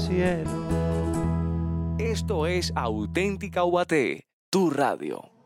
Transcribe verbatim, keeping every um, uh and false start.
cielo. Esto es Auténtica U A T, tu radio.